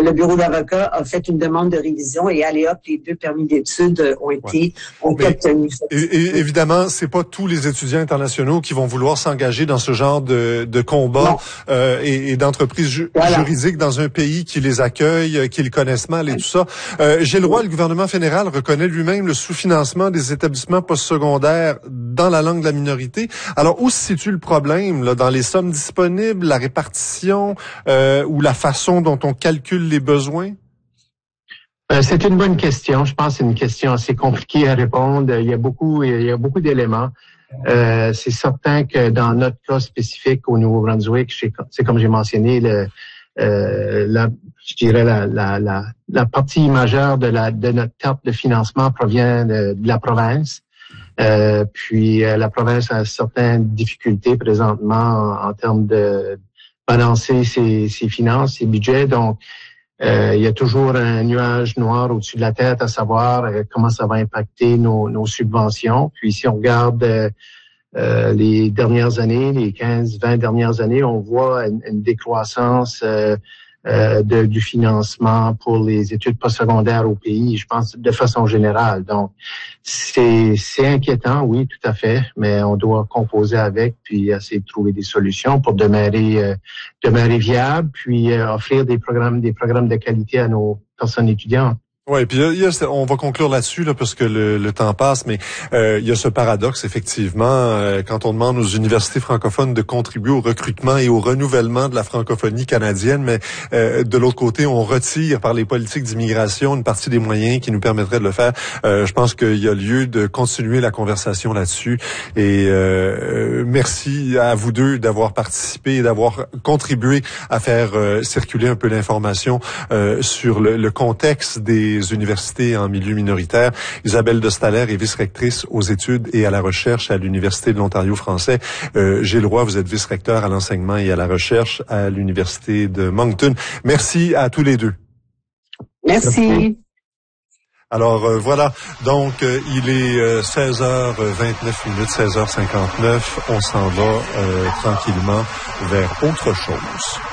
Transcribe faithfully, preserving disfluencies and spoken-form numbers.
le bureau d'avocats a fait une demande de révision et allez hop, les deux permis d'études ont été, ouais. ont été obtenus. Et, et, évidemment, c'est pas tous les étudiants internationaux qui vont vouloir s'engager dans ce genre de, de combat euh, et, et d'entreprises ju- voilà. juridiques dans un pays qui les accueille, qui les connaissent mal et tout ça. Euh, Gilles Roy, le gouvernement fédéral reconnaît lui-même le sous-financement des établissements postsecondaires dans la langue de la minorité. Alors, où se situe le problème, là, dans les sommes disponibles, la répartition euh, ou la façon dont on calcule les besoins? Euh, c'est une bonne question. Je pense que c'est une question assez compliquée à répondre. Il y a beaucoup, il y a beaucoup d'éléments. Euh, c'est certain que dans notre cas spécifique au Nouveau-Brunswick, c'est comme j'ai mentionné, le, euh, la, je dirais la, la, la, la partie majeure de, la, de notre carte de financement provient de, de la province. Euh, puis euh, la province a certaines difficultés présentement en, en termes de balancer ses, ses finances, ses budgets. Donc, euh, il y a toujours un nuage noir au-dessus de la tête à savoir euh, comment ça va impacter nos, nos subventions. Puis si on regarde euh, euh, les dernières années, les quinze, vingt dernières années, on voit une, une décroissance euh, euh, de, du financement pour les études postsecondaires au pays, je pense, de façon générale. Donc, c'est, c'est inquiétant, oui, tout à fait, mais on doit composer avec puis essayer de trouver des solutions pour demeurer, euh, demeurer viable, puis euh, offrir des programmes, des programmes de qualité à nos personnes étudiantes. Oui, puis il y a, on va conclure là-dessus là parce que le, le temps passe, mais euh, il y a ce paradoxe effectivement euh, quand on demande aux universités francophones de contribuer au recrutement et au renouvellement de la francophonie canadienne, mais euh, de l'autre côté, on retire par les politiques d'immigration une partie des moyens qui nous permettraient de le faire. Euh, je pense qu'il y a lieu de continuer la conversation là-dessus. Et euh, merci à vous deux d'avoir participé et d'avoir contribué à faire euh, circuler un peu l'information euh, sur le, le contexte des universités en milieu minoritaire. Isabelle De Staller est vice-rectrice aux études et à la recherche à l'Université de l'Ontario français. Euh, Gilles Roy, vous êtes vice-recteur à l'enseignement et à la recherche à l'Université de Moncton. Merci à tous les deux. Merci. Alors euh, voilà, donc euh, il est euh, seize heures vingt-neuf minutes, seize heures cinquante-neuf. On s'en va euh, tranquillement vers autre chose.